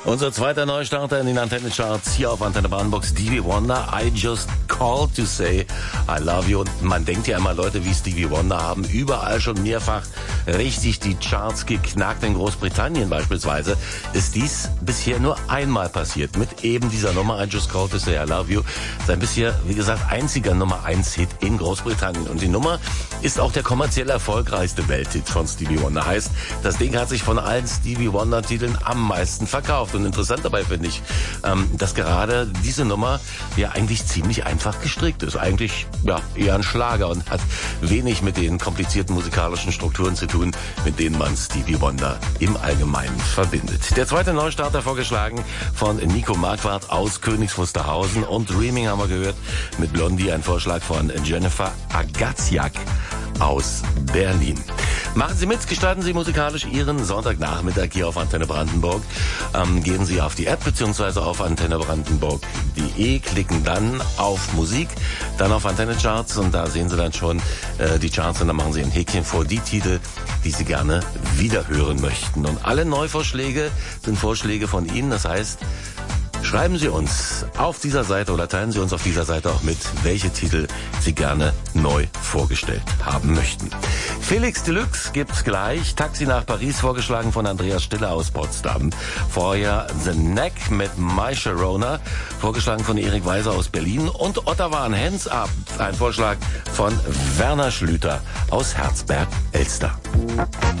Unser zweiter Neustarter in den Antenne-Charts hier auf Antenne Brandenburg, Stevie Wonder, I Just Called to Say I Love You. Und man denkt ja immer, Leute wie Stevie Wonder haben überall schon mehrfach richtig die Charts geknackt. In Großbritannien beispielsweise ist dies bisher nur einmal passiert. Mit eben dieser Nummer I Just Called to Say I Love You. Sein bisher, wie gesagt, einziger Nummer-1-Hit in Großbritannien. Und die Nummer ist auch der kommerziell erfolgreichste Welthit von Stevie Wonder. Heißt, das Ding hat sich von allen Stevie Wonder-Titeln am meisten verkauft. Und interessant dabei finde ich, dass gerade diese Nummer ja eigentlich ziemlich einfach gestrickt ist. Eigentlich ja eher ein Schlager und hat wenig mit den komplizierten musikalischen Strukturen zu tun, mit denen man Stevie Wonder im Allgemeinen verbindet. Der zweite Neustarter vorgeschlagen von Nico Marquardt aus Königs Wusterhausen und Dreaming haben wir gehört mit Blondie, ein Vorschlag von Jennifer Agaziak aus Berlin. Machen Sie mit, gestalten Sie musikalisch Ihren Sonntagnachmittag hier auf Antenne Brandenburg. Gehen Sie auf die App bzw. auf antennebrandenburg.de, klicken dann auf Musik, dann auf Antenne Charts und da sehen Sie dann schon die Charts und dann machen Sie ein Häkchen vor die Titel, die Sie gerne wiederhören möchten. Und alle Neuvorschläge sind Vorschläge von Ihnen, das heißt, schreiben Sie uns auf dieser Seite oder teilen Sie uns auf dieser Seite auch mit, welche Titel Sie gerne neu vorgestellt haben möchten. Felix Deluxe gibt's gleich. Taxi nach Paris, vorgeschlagen von Andreas Stiller aus Potsdam. Vorher The Neck mit My Sharona, vorgeschlagen von Erik Weiser aus Berlin. Und Ottawa Hands Up, ein Vorschlag von Werner Schlüter aus Herzberg-Elster.